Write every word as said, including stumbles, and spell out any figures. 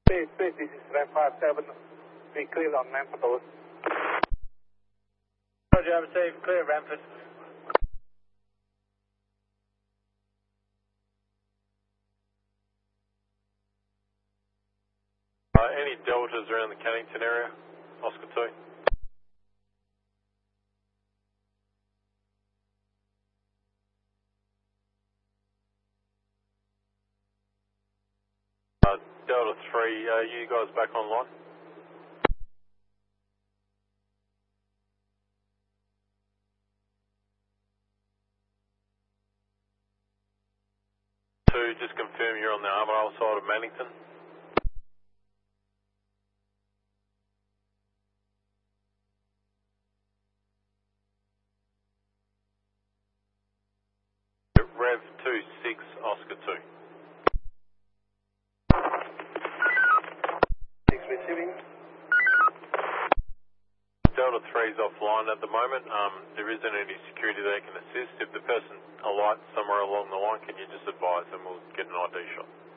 Space, space, this is Ram five seven. Be clear on Manford over. Roger, have a safe, clear Ramford. Uh, any deltas around the Cannington area? Oscar two. Uh, Delta three, uh, you guys back online? Two, just confirm you're on the Armidale side of Mannington. Rev two six, Oscar two. six receiving. Delta three is offline at the moment. Um, there isn't any security that can assist. If the person alights somewhere along the line, can you just advise and we'll get an I D shot?